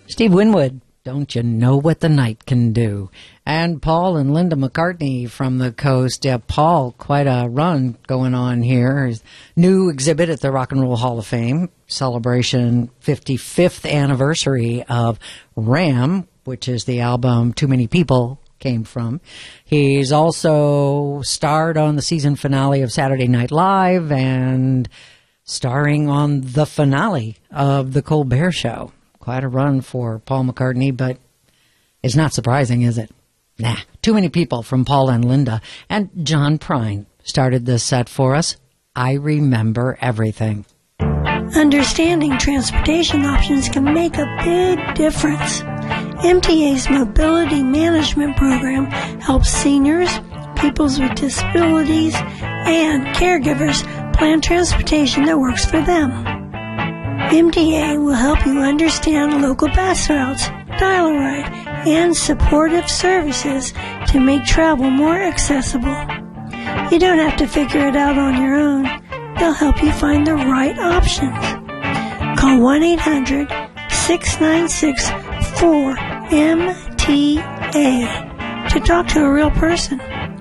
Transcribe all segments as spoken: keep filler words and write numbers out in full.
Steve Winwood, Don't You Know What the Night Can Do? And Paul and Linda McCartney from the coast. Yeah, Paul, quite a run going on here. His new exhibit at the Rock and Roll Hall of Fame, celebration fifty-fifth anniversary of Ram, which is the album Too Many People came from. He's also starred on the season finale of Saturday Night Live and starring on the finale of The Colbert Show. Quite a run for Paul McCartney, but it's not surprising, is it? Nah, Too Many People from Paul and Linda. And John Prine started this set for us. I Remember Everything. Understanding transportation options can make a big difference. M T A's Mobility Management Program helps seniors, people with disabilities, and caregivers plan transportation that works for them. M T A will help you understand local bus routes, dial-a-ride, and supportive services to make travel more accessible. You don't have to figure it out on your own. They'll help you find the right options. Call one eight hundred six nine six four M T A to talk to a real person.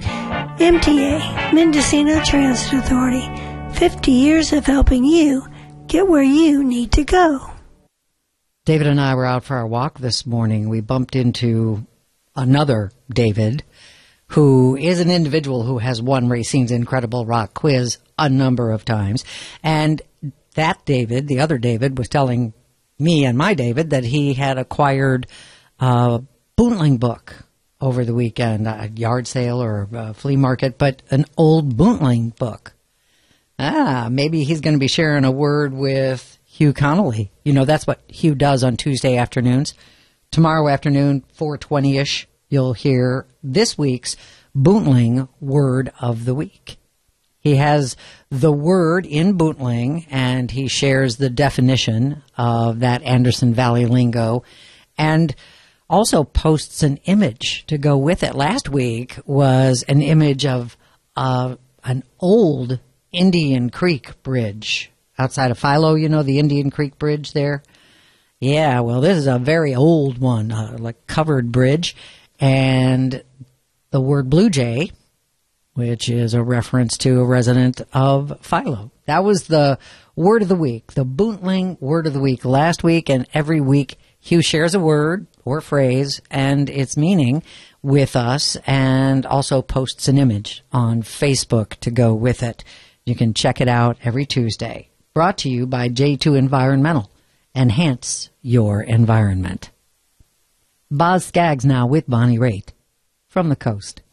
M T A, Mendocino Transit Authority, fifty years of helping you get where you need to go. David and I were out for our walk this morning. We bumped into another David, who is an individual who has won Racine's Incredible Rock Quiz a number of times. And that David, the other David, was telling me and my David that he had acquired a Boontling book over the weekend, a yard sale or a flea market, but an old Boontling book. Ah, maybe he's going to be sharing a word with Hugh Connolly. You know, that's what Hugh does on Tuesday afternoons. Tomorrow afternoon, four twenty-ish, you'll hear this week's Boontling Word of the Week. He has the word in Boontling, and he shares the definition of that Anderson Valley lingo, and also posts an image to go with it. Last week was an image of uh, an old Indian Creek Bridge outside of Philo. You know, the Indian Creek Bridge there? Yeah, well, this is a very old one, uh, like covered bridge. And the word Blue Jay, which is a reference to a resident of Philo. That was the word of the week, the Boontling word of the week last week. And every week, Hugh shares a word or phrase and its meaning with us, and also posts an image on Facebook to go with it. You can check it out every Tuesday. Brought to you by J two Environmental. Enhance your environment. Boz Scaggs now with Bonnie Raitt from the coast.